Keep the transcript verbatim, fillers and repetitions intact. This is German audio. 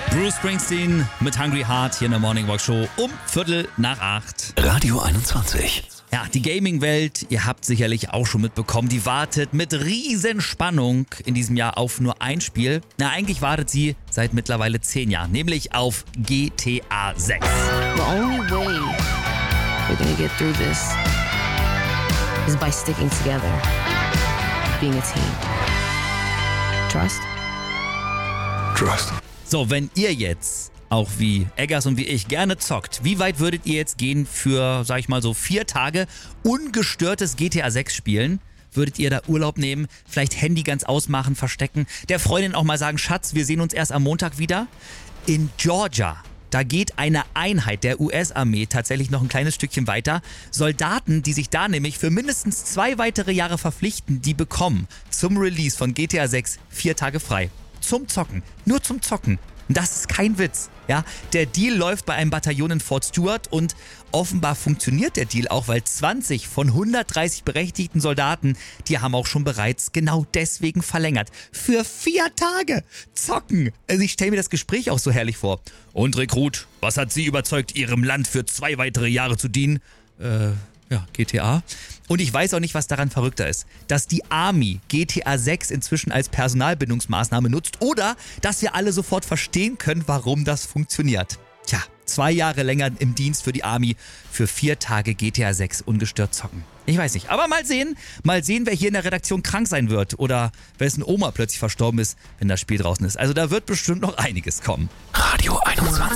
Bruce Springsteen mit Hungry Heart hier in der Morning Walk Show um Viertel nach acht. Radio einundzwanzig. Ja, die Gaming-Welt, ihr habt sicherlich auch schon mitbekommen, die wartet mit riesen Spannung in diesem Jahr auf nur ein Spiel. Na, eigentlich wartet sie seit mittlerweile zehn Jahren, nämlich auf G T A sechs. The only way we're gonna get through this is by sticking together, being a team. Trust? Trust. So, wenn ihr jetzt auch wie Eggers und wie ich gerne zockt, wie weit würdet ihr jetzt gehen für, sag ich mal so, vier Tage ungestörtes G T A sechs spielen? Würdet ihr da Urlaub nehmen, vielleicht Handy ganz ausmachen, verstecken, der Freundin auch mal sagen, Schatz, wir sehen uns erst am Montag wieder? In Georgia, da geht eine Einheit der U S-Armee tatsächlich noch ein kleines Stückchen weiter. Soldaten, die sich da nämlich für mindestens zwei weitere Jahre verpflichten, die bekommen zum Release von G T A sechs vier Tage frei. Zum Zocken, nur zum Zocken. Das ist kein Witz. Ja, der Deal läuft bei einem Bataillon in Fort Stewart und offenbar funktioniert der Deal auch, weil zwanzig von hundertdreißig berechtigten Soldaten, die haben auch schon bereits genau deswegen verlängert. Für vier Tage zocken. Also ich stelle mir das Gespräch auch so herrlich vor. Und Rekrut, was hat Sie überzeugt, Ihrem Land für zwei weitere Jahre zu dienen? Äh... Ja, G T A. Und ich weiß auch nicht, was daran verrückter ist. Dass die Army G T A sechs inzwischen als Personalbindungsmaßnahme nutzt oder dass wir alle sofort verstehen können, warum das funktioniert. Tja, zwei Jahre länger im Dienst für die Army, für vier Tage G T A sechs ungestört zocken. Ich weiß nicht, aber mal sehen, mal sehen, wer hier in der Redaktion krank sein wird oder wessen Oma plötzlich verstorben ist, wenn das Spiel draußen ist. Also da wird bestimmt noch einiges kommen. Radio einundzwanzig.